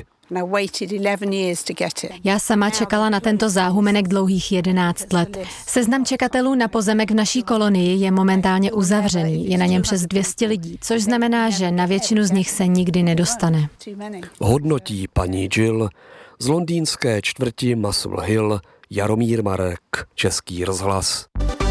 U: Já sama čekala na tento záhumenek dlouhých jedenáct let. Seznam čekatelů na pozemek v naší kolonii je momentálně uzavřený. Je na něm přes dvě stě lidí, což znamená, že na většinu z nich se nikdy nedostane.
V: Hodnotí paní Jill z londýnské čtvrti Muswell Hill Jaromír Marek, Český rozhlas.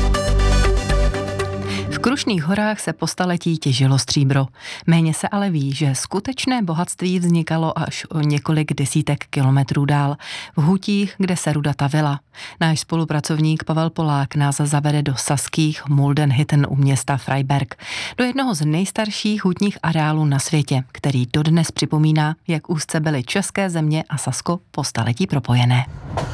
T: V Krušných horách se po staletí těžilo stříbro. Méně se ale ví, že skutečné bohatství vznikalo až o několik desítek kilometrů dál, v hutích, kde se ruda tavila. Náš spolupracovník Pavel Polák nás zavede do saských Muldenhütten u města Freiberg, do jednoho z nejstarších hutních areálů na světě, který dodnes připomíná, jak úzce byly české země a Sasko po staletí propojené.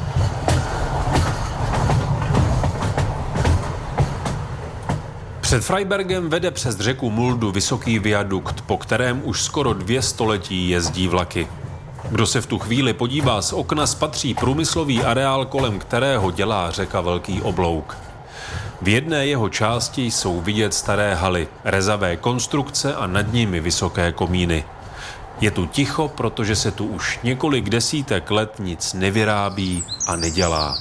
C: Před Freibergem vede přes řeku Muldu vysoký viadukt, po kterém už skoro dvě století jezdí vlaky. Kdo se v tu chvíli podívá z okna, spatří průmyslový areál, kolem kterého dělá řeka velký oblouk. V jedné jeho části jsou vidět staré haly, rezavé konstrukce a nad nimi vysoké komíny. Je tu ticho, protože se tu už několik desítek let nic nevyrábí a nedělá.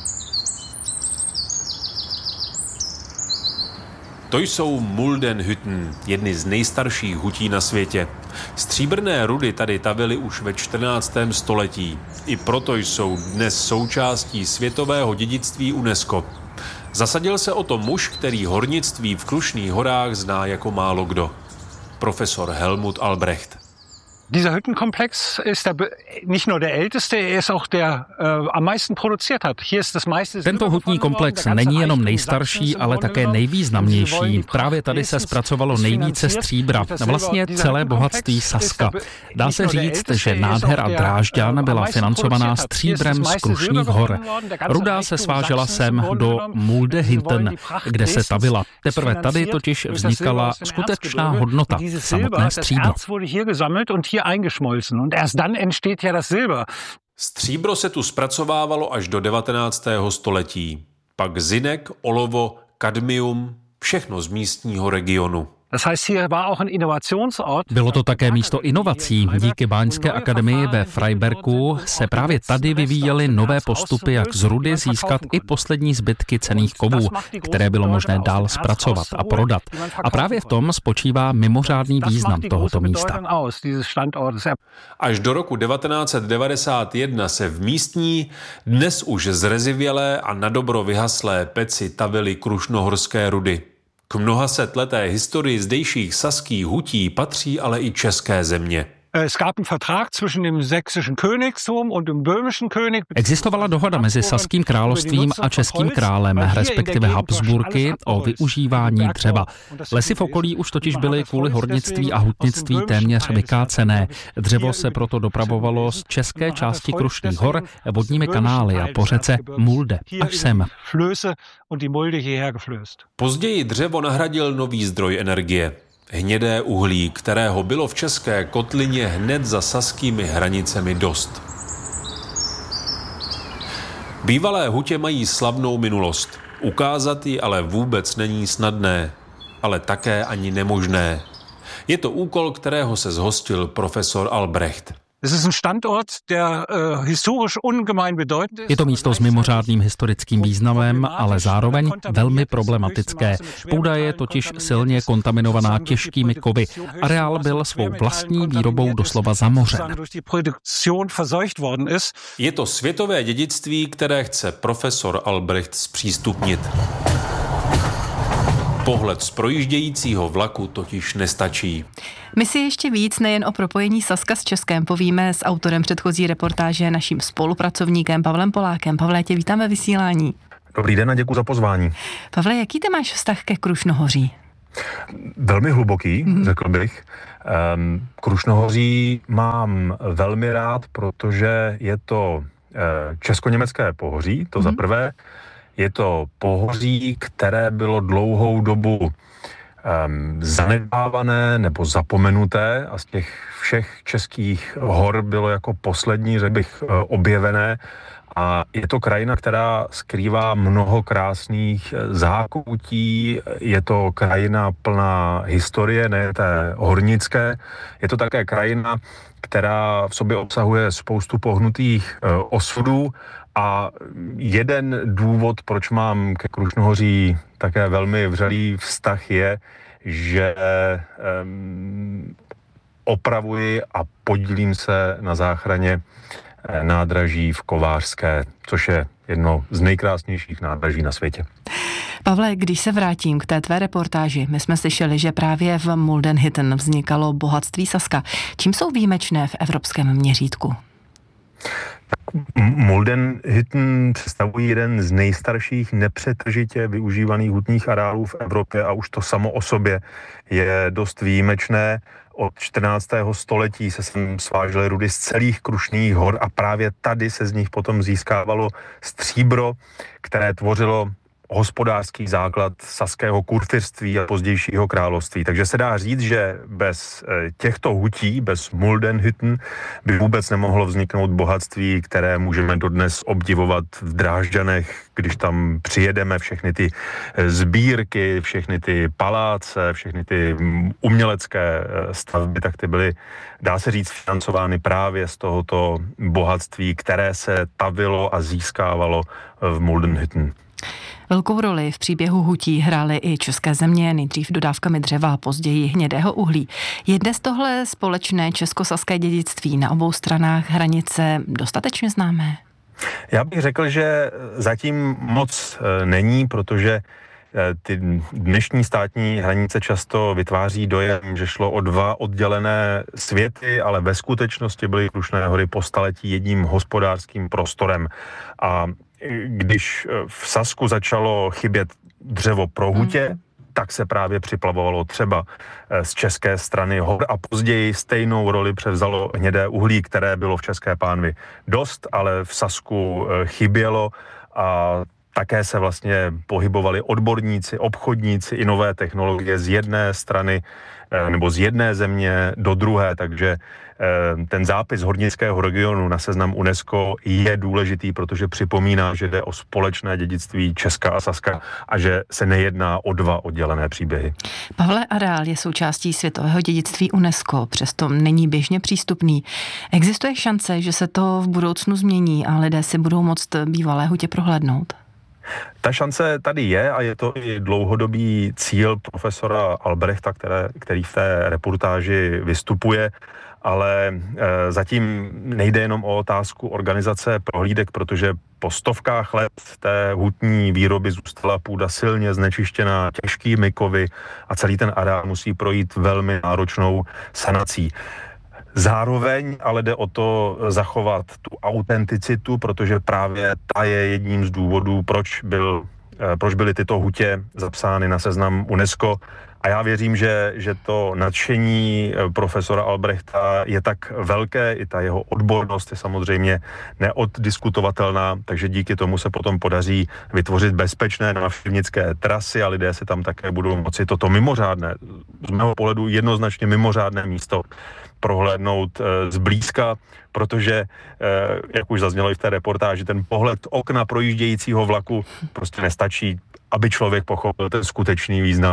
C: To jsou Muldenhütten, jedny z nejstarších hutí na světě. Stříbrné rudy tady tavily už ve čtrnáctém století. I proto jsou dnes součástí světového dědictví UNESCO. Zasadil se o to muž, který hornictví v Krušných horách zná jako málo kdo. Profesor Helmut Albrecht.
W: Dieser Hüttenkomplex ist der, nicht nur der älteste, er ist auch der äh, am meisten produziert hat. Hier ist das meiste.
X: Tento hutní komplex není jenom nejstarší, ale také nejvýznamnější. Právě tady se zpracovalo nejvíce stříbra, vlastně celé bohatství Saska. Dá se říct, že nádhera Drážďan byla financovaná stříbrem z Krušných hor. Ruda se svážela sem do Muldenhütten, kde se tavila. Teprve tady totiž vznikala skutečná hodnota, samotné stříbro.
W: eingeschmolzen und erst dann entsteht ja das Silber.
C: Stříbro se tu zpracovávalo až do devatenáctého století. Pak zinek, olovo, kadmium, všechno z místního regionu.
X: Bylo to také místo inovací. Díky Báňské akademii ve Freibergu se právě tady vyvíjely nové postupy, jak z rudy získat i poslední zbytky cenných kovů, které bylo možné dál zpracovat a prodat. A právě v tom spočívá mimořádný význam tohoto místa.
C: Až do roku devatenáct set devadesát jedna se v místní, dnes už zrezivělé a nadobro vyhaslé peci tavily krušnohorské rudy. K mnohasetleté historii zdejších saských hutí patří ale i české země.
X: Existovala dohoda mezi saským královstvím a českým králem, respektive Habsburky, o využívání dřeva. Lesy v okolí už totiž byly kvůli hornictví a hutnictví téměř vykácené. Dřevo se proto dopravovalo z české části Krušných hor vodními kanály a po řece Mulde až sem.
C: Později dřevo nahradil nový zdroj energie. Hnědé uhlí, kterého bylo v české kotlině hned za saskými hranicemi dost. Bývalé hutě mají slavnou minulost. Ukázat ji ale vůbec není snadné, ale také ani nemožné. Je to úkol, kterého se zhostil profesor Albrecht.
X: Je to místo s mimořádným historickým významem, ale zároveň velmi problematické. Půda je totiž silně kontaminovaná těžkými kovy. Areál byl svou vlastní výrobou doslova zamořen.
C: Je to světové dědictví, které chce profesor Albrecht zpřístupnit. Pohled z projíždějícího vlaku totiž nestačí.
T: My si ještě víc nejen o propojení Saska s Českem povíme s autorem předchozí reportáže, naším spolupracovníkem Pavlem Polákem. Pavle, tě vítám ve vysílání.
B: Dobrý den a děkuji za pozvání.
T: Pavle, jaký ty máš vztah ke Krušnohoří?
B: Velmi hluboký, mm-hmm. řekl bych. Um, Krušnohoří mám velmi rád, protože je to uh, česko-německé pohoří, to mm-hmm. za prvé. Je to pohoří, které bylo dlouhou dobu um, zanedbávané nebo zapomenuté a z těch všech českých hor bylo jako poslední, řekl bych, objevené. A je to krajina, která skrývá mnoho krásných zákoutí, je to krajina plná historie, ne té hornické. Je to také krajina, která v sobě obsahuje spoustu pohnutých osudů. A jeden důvod, proč mám ke Krušnohoří také velmi vřelý vztah, je, že um, opravuji a podílím se na záchraně nádraží v Kovářské, což je jedno z nejkrásnějších nádraží na světě.
T: Pavle, když se vrátím k té tvé reportáži, my jsme slyšeli, že právě v Muldenhütten vznikalo bohatství Saska. Čím jsou výjimečné v evropském měřítku?
B: Muldenhütten představují jeden z nejstarších nepřetržitě využívaných hutních areálů v Evropě a už to samo o sobě je dost výjimečné. Od čtrnáctého století se sem svážely rudy z celých Krušných hor a právě tady se z nich potom získávalo stříbro, které tvořilo hospodářský základ saského kurfiřství a pozdějšího království. Takže se dá říct, že bez těchto hutí, bez Muldenhütten, by vůbec nemohlo vzniknout bohatství, které můžeme dodnes obdivovat v Drážďanech, když tam přijedeme, všechny ty sbírky, všechny ty paláce, všechny ty umělecké stavby, tak ty byly, dá se říct, financovány právě z tohoto bohatství, které se tavilo a získávalo v Muldenhütten.
T: Velkou roli v příběhu hutí hrály i české země, nejdřív dodávkami dřeva, později hnědého uhlí. Je dnes tohle společné českosaské dědictví na obou stranách hranice dostatečně známé?
B: Já bych řekl, že zatím moc není, protože ty dnešní státní hranice často vytváří dojem, že šlo o dva oddělené světy, ale ve skutečnosti byly Krušné hory po staletí jedním hospodářským prostorem. A když v Sasku začalo chybět dřevo pro hutě, mm. tak se právě připlavovalo třeba z české strany hor a později stejnou roli převzalo hnědé uhlí, které bylo v České pánvi dost, ale v Sasku chybělo a také se vlastně pohybovali odborníci, obchodníci i nové technologie z jedné strany nebo z jedné země do druhé, takže ten zápis hornického regionu na seznam UNESCO je důležitý, protože připomíná, že jde o společné dědictví Česka a Saska a že se nejedná o dva oddělené příběhy.
T: Pavle, areál je součástí světového dědictví UNESCO, přesto není běžně přístupný. Existuje šance, že se to v budoucnu změní a lidé si budou moct bývalé hutě prohlédnout?
B: Ta šance tady je a je to i dlouhodobý cíl profesora Albrechta, které, který v té reportáži vystupuje, ale e, zatím nejde jenom o otázku organizace prohlídek, protože po stovkách let té hutní výroby zůstala půda silně znečištěná těžkými kovy a celý ten areál musí projít velmi náročnou sanací. Zároveň ale jde o to zachovat tu autenticitu, protože právě ta je jedním z důvodů, proč, byl, proč byly tyto hutě zapsány na seznam UNESCO. A já věřím, že, že to nadšení profesora Albrechta je tak velké, i ta jeho odbornost je samozřejmě neoddiskutovatelná, takže díky tomu se potom podaří vytvořit bezpečné návštěvnické trasy a lidé se tam také budou moci toto mimořádné, z mého pohledu jednoznačně mimořádné místo prohlédnout e, zblízka, protože, e, jak už zaznělo i v té reportáži, ten pohled okna projíždějícího vlaku prostě nestačí, aby člověk pochopil ten skutečný význam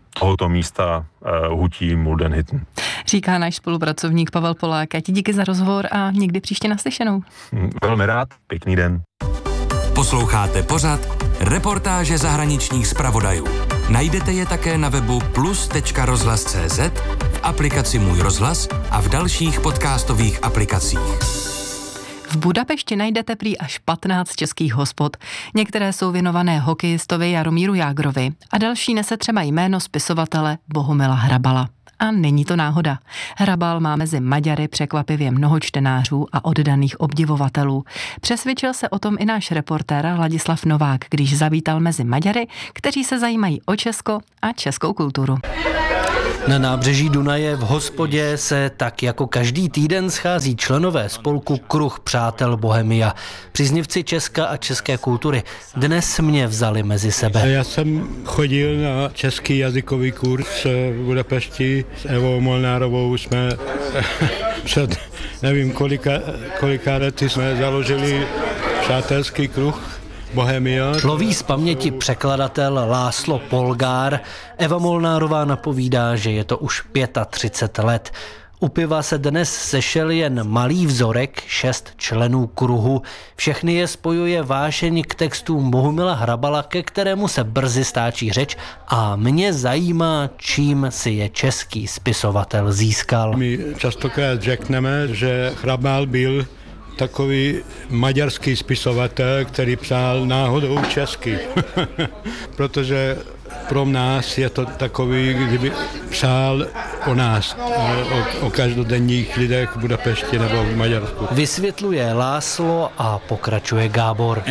B: tohoto místa hutí Muldenhytten.
T: Říká náš spolupracovník Pavel Polák. A ti díky za rozhovor a někdy příště naslyšenou.
B: Velmi rád, pěkný den.
D: Posloucháte pořad Reportáže zahraničních zpravodajů. Najdete je také na webu plus tečka rozhlas tečka cé zet, v aplikaci Můj rozhlas a v dalších podcastových aplikacích.
T: V Budapešti najdete prý až patnáct českých hospod. Některé jsou věnované hokejistovi Jaromíru Jágrovi a další nese třeba jméno spisovatele Bohumila Hrabala. A není to náhoda. Hrabal má mezi Maďary překvapivě mnoho čtenářů a oddaných obdivovatelů. Přesvědčil se o tom i náš reportér Ladislav Novák, když zavítal mezi Maďary, kteří se zajímají o Česko a českou kulturu.
E: Na nábřeží Dunaje v hospodě se tak jako každý týden schází členové spolku Kruh přátel Bohemia. Příznivci Česka a české kultury dnes mě vzali mezi sebe.
F: Já jsem chodil na český jazykový kurz v Budapešti s Evou Molnárovou. Jsme před nevím kolika, kolika lety jsme založili přátelský kruh Bohemia.
E: Loví z paměti překladatel László Polgár. Eva Molnárová napovídá, že je to už třicet pět let. U piva se dnes sešel jen malý vzorek, šest členů kruhu. Všechny je spojuje vášeň k textům Bohumila Hrabala, ke kterému se brzy stáčí řeč a mě zajímá, čím si je český spisovatel získal.
F: My častokrát řekneme, že Hrabal byl takový maďarský spisovatel, který psal náhodou česky. Protože pro nás je to takový, kdyby psal o nás, o, o každodenních lidech v Budapešti nebo v Maďarsku.
E: Vysvětluje László a pokračuje Gábor.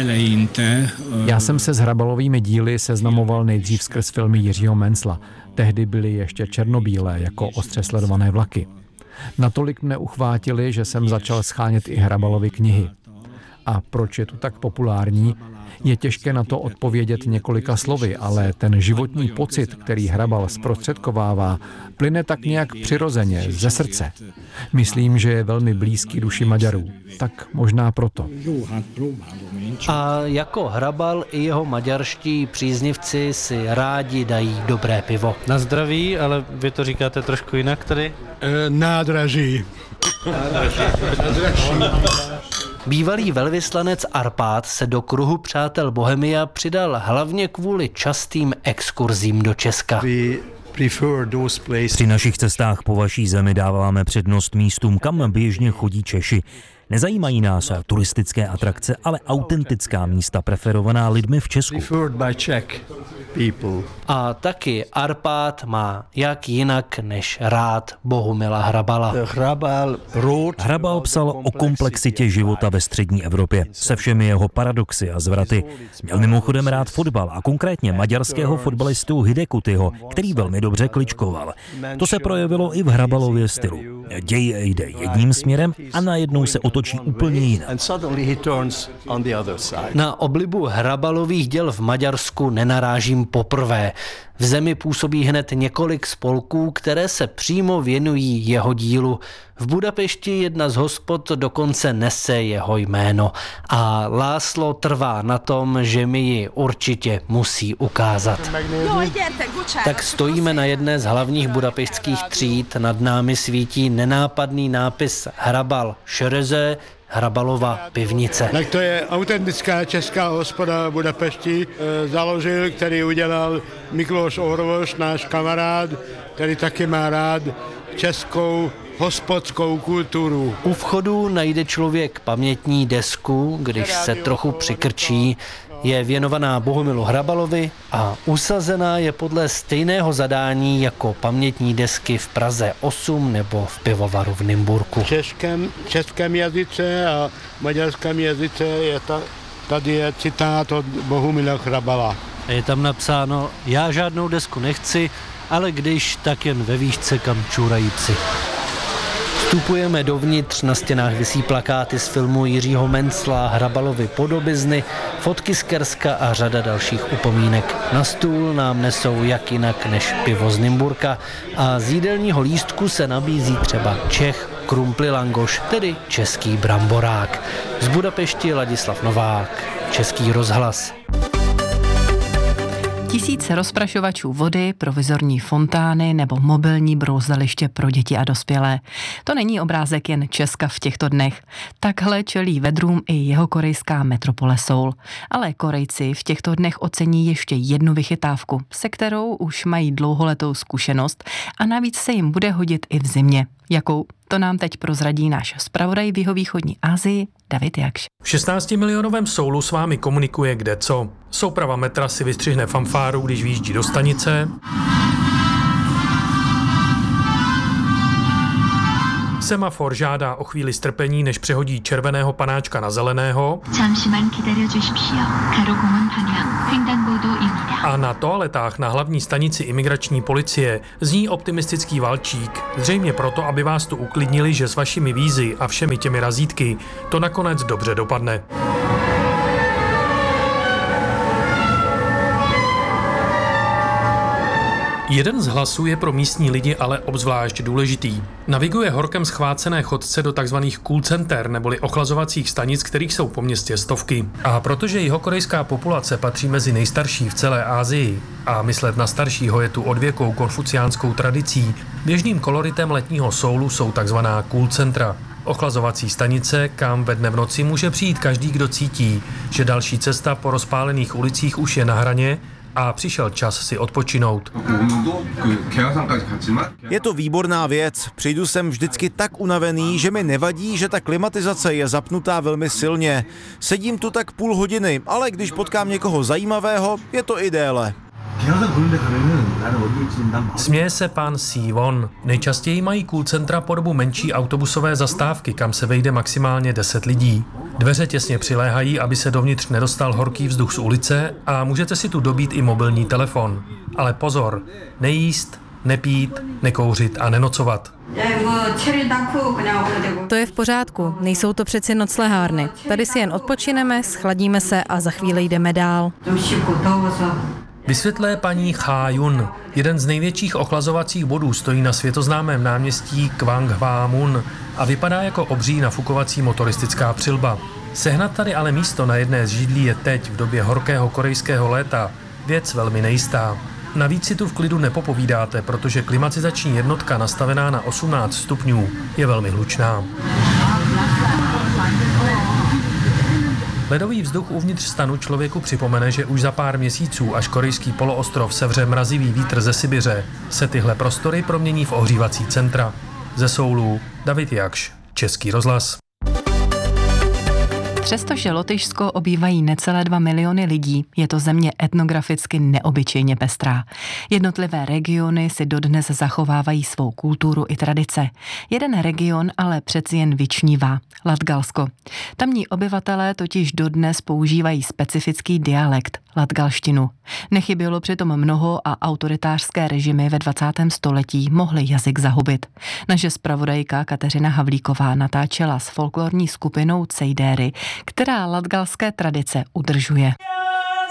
G: Já jsem se s Hrabalovými díly seznamoval nejdřív skrz filmy Jiřího Mencla. Tehdy byly ještě černobílé, jako ostře sledované vlaky. Natolik mne uchvátili, že jsem začal schánět i Hrabalovy knihy. A proč je tu tak populární? Je těžké na to odpovědět několika slovy, ale ten životní pocit, který Hrabal zprostředkovává, plyne tak nějak přirozeně, ze srdce. Myslím, že je velmi blízký duši Maďarů. Tak možná proto.
E: A jako Hrabal i jeho maďarští příznivci si rádi dají dobré pivo.
H: Na zdraví, ale vy to říkáte trošku jinak tady?
F: E, nádraží.
E: Bývalý velvyslanec Arpád se do kruhu přátel Bohemia přidal hlavně kvůli častým exkurzím do Česka.
Y: Při našich cestách po vaší zemi dáváme přednost místům, kam běžně chodí Češi. Nezajímají nás turistické atrakce, ale autentická místa preferovaná lidmi v Česku.
E: A taky Arpád má jak jinak než rád Bohumila Hrabala.
Y: Hrabal psal o komplexitě života ve střední Evropě, se všemi jeho paradoxy a zvraty. Měl mimochodem rád fotbal a konkrétně maďarského fotbalistu Hidekutyho, který velmi dobře kličkoval. To se projevilo i v Hrabalově stylu. Děj jde jedním směrem a najednou se otočí úplně jinak.
E: Na oblibu Hrabalových děl v Maďarsku nenarážím poprvé. V zemi působí hned několik spolků, které se přímo věnují jeho dílu. V Budapešti jedna z hospod dokonce nese jeho jméno a László trvá na tom, že mi ji určitě musí ukázat. Tak stojíme na jedné z hlavních budapešťských tříd, nad námi svítí nenápadný nápis Hrabal Šereze, Hrabalova pivnice.
F: Tak to je autentická česká hospoda v Budapešti, e, založil, který udělal Mikloš Orvoš, náš kamarád, který taky má rád českou hospodskou kulturu.
E: U vchodu najde člověk pamětní desku, když se trochu přikrčí. Je věnovaná Bohumilu Hrabalovi a usazená je podle stejného zadání jako pamětní desky v Praze osm nebo v pivovaru v Nymburku.
F: V českém, českém jazyce a maďarském jazyce je ta, tady je citát od Bohumila Hrabala.
E: Je tam napsáno, já žádnou desku nechci, ale když, tak jen ve výšce, kam čůrají psi. Vstupujeme dovnitř, na stěnách visí plakáty z filmu Jiřího Mencla, Hrabalovy podobizny, fotky z Kerska a řada dalších upomínek. Na stůl nám nesou jak jinak než pivo z Nymburka a z jídelního lístku se nabízí třeba Čech Krumpli Langoš, tedy český bramborák. Z Budapešti Ladislav Novák, Český rozhlas.
T: Tisíce rozprašovačů vody, provizorní fontány nebo mobilní brouzeliště pro děti a dospělé. To není obrázek jen Česka v těchto dnech. Takhle čelí vedrům i jihokorejská metropole Seoul. Ale Korejci v těchto dnech ocení ještě jednu vychytávku, se kterou už mají dlouholetou zkušenost a navíc se jim bude hodit i v zimě. Jakou? To nám teď prozradí náš zpravodaj v jihovýchodní Asii David Jakš.
I: V šestnáctimilionovém Soulu s vámi komunikuje kde co. Souprava metra si vystřihne fanfáru, když vyjíždí do stanice. Semafor žádá o chvíli strpení, než přehodí červeného panáčka na zeleného. A na toaletách na hlavní stanici imigrační policie zní optimistický valčík. Zřejmě proto, aby vás tu uklidnili, že s vašimi vízy a všemi těmi razítky to nakonec dobře dopadne. Jeden z hlasů je pro místní lidi ale obzvlášť důležitý. Naviguje horkem schvácené chodce do takzvaných cool center, neboli ochlazovacích stanic, kterých jsou po městě stovky. A protože jihokorejská populace patří mezi nejstarší v celé Asii a myslet na staršího je tu odvěkou konfuciánskou tradicí, běžným koloritem letního Soulu jsou takzvaná cool centra. Ochlazovací stanice, kam ve dne v noci může přijít každý, kdo cítí, že další cesta po rozpálených ulicích už je na hraně a přišel čas si odpočinout.
L: Je to výborná věc. Přijdu sem vždycky tak unavený, že mi nevadí, že ta klimatizace je zapnutá velmi silně. Sedím tu tak půl hodiny, ale když potkám někoho zajímavého, je to i déle.
I: Směje se pán Sivon. Nejčastěji mají cool centra podobu menší autobusové zastávky, kam se vejde maximálně deset lidí. Dveře těsně přiléhají, aby se dovnitř nedostal horký vzduch z ulice a můžete si tu dobít i mobilní telefon. Ale pozor, nejíst, nepít, nekouřit a nenocovat.
M: To je v pořádku, nejsou to přeci noclehárny. Tady si jen odpočineme, schladíme se a za chvíli jdeme dál.
I: Vysvětluje paní Cha-Yun. Jeden z největších ochlazovacích bodů stojí na světoznámém náměstí Gwanghwamun a vypadá jako obří nafukovací motoristická přilba. Sehnat tady ale místo na jedné z židlí je teď v době horkého korejského léta věc velmi nejistá. Navíc si tu v klidu nepopovídáte, protože klimatizační jednotka nastavená na osmnáct stupňů je velmi hlučná. Ledový vzduch uvnitř stanu člověku připomene, že už za pár měsíců, až korejský poloostrov sevře mrazivý vítr ze Sibiře, se tyhle prostory promění v ohřívací centra. Ze Soulu David Jakš, Český rozhlas.
T: Přestože Lotyšsko obývají necelé dva miliony lidí, je to země etnograficky neobyčejně pestrá. Jednotlivé regiony si dodnes zachovávají svou kulturu i tradice. Jeden region ale přeci jen vyčnívá – Latgalsko. Tamní obyvatelé totiž dodnes používají specifický dialekt – latgalštinu. Nechybělo přitom mnoho a autoritářské režimy ve dvacátém století mohly jazyk zahubit. Naše zpravodajka Kateřina Havlíková natáčela s folklorní skupinou Cejdéry, která latgalské tradice udržuje.